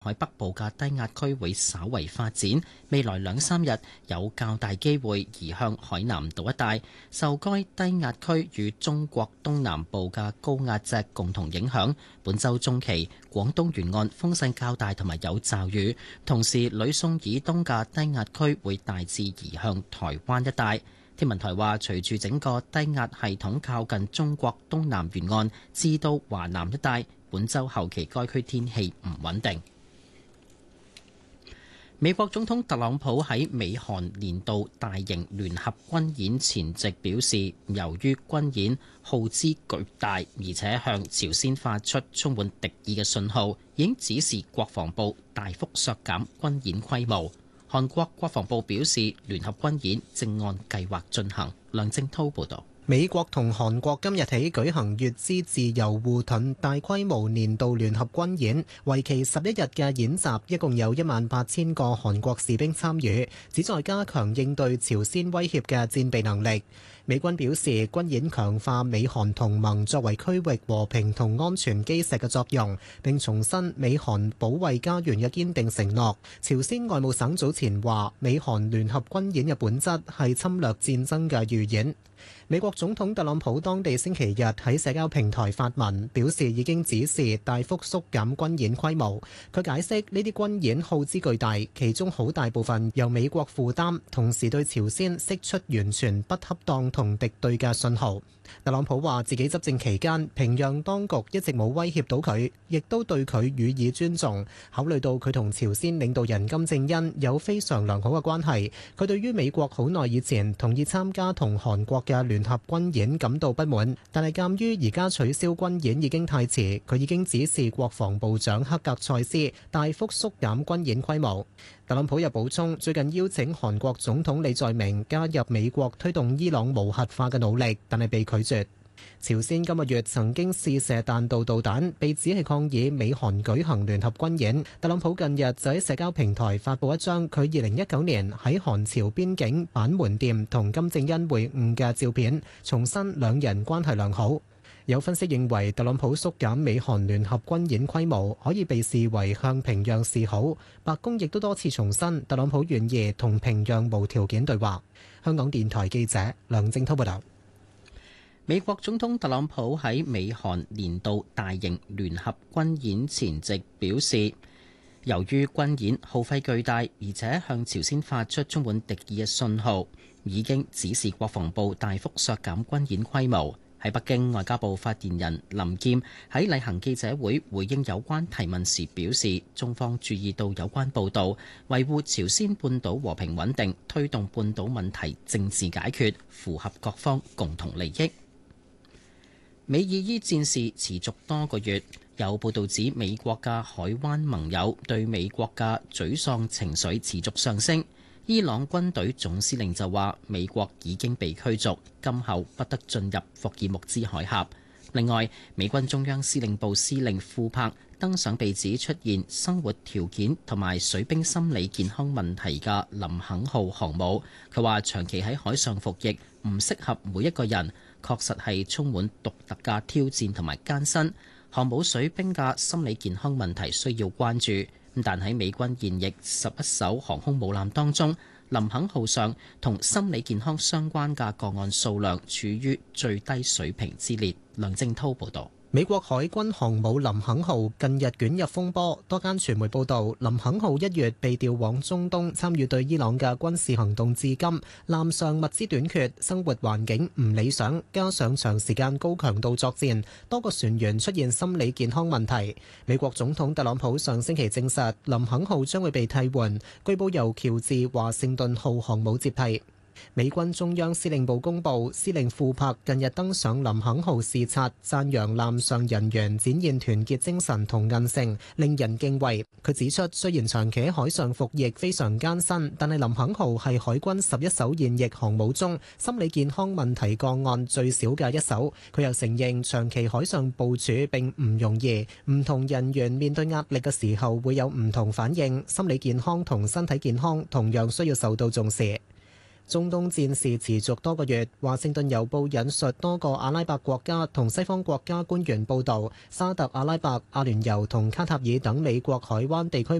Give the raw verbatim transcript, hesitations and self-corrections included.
海北部嘅低壓區會稍為發展，未來兩三日有較大機會移向海南島一帶。受該低壓區與中國東南部嘅高壓脊共同影響，本週中期廣東沿岸風勢較大同埋有驟雨，同時呂宋以東嘅低壓區會大致移向台灣一帶。天文台話，隨住整個低壓系統靠近中國東南沿岸至到華南一帶，本週後期該區天氣唔穩定。美國總統特朗普喺美韓年度大型聯合軍演前夕表示，由於軍演耗資巨大，而且向朝鮮發出充滿敵意嘅信號，已經指示國防部大幅削減軍演規模。韓國國防部表示，聯合軍演正按計劃進行。梁正濤報道。 美國同韓國今日起舉行乙支自由護盾大規模年度聯合軍演，為期十一日嘅演習，一共有一萬八千個韓國士兵參與，旨在加強應對朝鮮威脅嘅戰備能力。美軍表示，軍演強化美韓同盟作為區域和平同安全基石嘅作用，並重申美韓保衛家園嘅堅定承諾。朝鮮外務省早前話，美韓聯合軍演嘅本質係侵略戰爭嘅預演。美國總統特朗普當地星期日喺社交平台發文，表示已經指示大幅縮減軍演規模。佢解釋呢啲軍演耗資巨大，其中好大部分由美國負擔，同時對朝鮮釋出完全不恰當同敵對嘅信號。特朗普話自己執政期間，平壤當局一直冇威脅到佢，亦都對佢予以尊重。考慮到佢同朝鮮領導人金正恩有非常良好嘅關係，佢對於美國好耐以前同意參加同韓國嘅聯合軍演感到不滿，但係鑑於而家取消軍演已經太遲，佢已經指示國防部長克格塞斯大幅縮減軍演規模。特朗普又補充，最近邀請韓國總統李在明加入美國推動伊朗無核化嘅努力，但係被拒絕。朝鮮今個月曾經試射彈道導彈，被指係抗議美韓舉行聯合軍演。特朗普近日就喺社交平台發布一張佢二零一九年喺韓朝邊境板門店同金正恩會晤嘅照片，重申兩人關係良好。有分析認為，特朗普縮減美韓聯合軍演規模可以被視為向平壤示好。白宮亦都多次重申，特朗普願意同平壤無條件對話。香港電台記者梁正滔報道。 美國總統特朗普喺美韓年度大型聯合軍演前夕表示，由於軍演耗費巨大，而且向朝鮮發出充滿敵意嘅信號，已經指示國防部大幅削減軍演規模。喺北京，外交部發言人林劍喺例行記者會回應有關提問時表示，中方注意到有關報導，維護朝鮮半島和平穩定，推動半島問題政治解決，符合各方共同利益。美伊伊戰事持續多個月，有報導指美國嘅海灣盟友對美國嘅沮喪情緒持續上升。伊朗軍隊總司令就話，美國已經被驅逐，今後不得進入霍爾木茲海峽。另外，美軍中央司令部司令庫珀登上被指出現生活條件同埋水兵心理健康問題嘅林肯號航母。佢話長期喺海上服役唔適合每一個人，確實係充滿獨特嘅挑戰同埋艱辛。航母水兵嘅心理健康問題需要關注。但喺美軍現役十一艘航空母艦當中，林肯號上同心理健康相關嘅個案數量處於最低水平之列。梁正滔報導。 美國海軍航母林肯號近日捲入風波，多間傳媒報道，林肯號一月被調往中東參與對伊朗嘅軍事行動，至今艦上物資短缺，生活環境唔理想，加上長時間高強度作戰，多個船員出現心理健康問題。美國總統特朗普上星期證實，林肯號將會被替換，據報由喬治華盛頓號航母接替。美軍中央司令部公布，司令庫珀近日登上林肯號視察，讚揚艦上人員展現團結精神同韌性，令人敬畏。佢指出，雖然長期喺海上服役非常艱辛，但係林肯號係海軍十一艘現役航母中心理健康問題個案最少嘅一艘。佢又承認，長期海上部署並唔容易，唔同人員面對壓力嘅時候會有唔同反應，心理健康同身體健康同樣需要受到重視。 中東戰事持續多個月，華盛頓郵報引述多個阿拉伯國家同西方國家官員報導，沙特阿拉伯、阿聯酋同卡塔爾等美國海灣地區